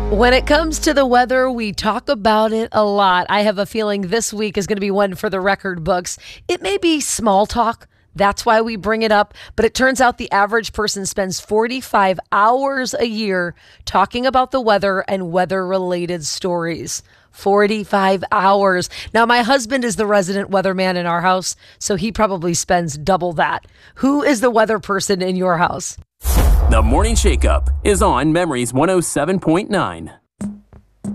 When it comes to the weather, we talk about it a lot. I have a feeling this week is going to be one for the record books. It may be small talk. That's why we bring it up. But it turns out the average person spends 45 hours a year talking about the weather and weather-related stories. 45 hours. Now, my husband is the resident weatherman in our house, so he probably spends double that. Who is the weather person in your house? The Morning Shakeup is on Memories 107.9.